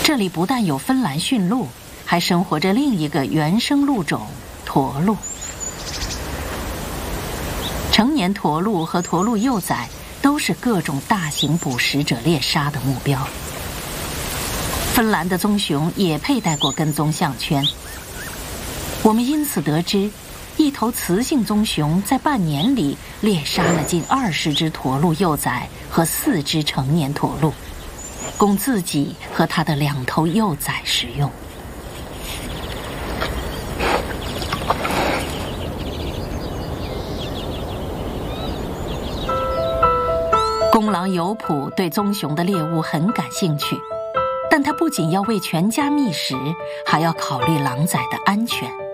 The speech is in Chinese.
这里不但有芬兰驯鹿，还生活着另一个原生鹿种驼鹿。成年驼鹿和驼鹿幼崽都是各种大型捕食者猎杀的目标。芬兰的棕熊也佩戴过跟踪项圈。我们因此得知，一头雌性棕熊在半年里猎杀了近20只驼鹿幼崽和4只成年驼鹿，供自己和它的2头幼崽食用。公狼尤普对棕熊的猎物很感兴趣，但他不仅要为全家觅食，还要考虑狼崽的安全。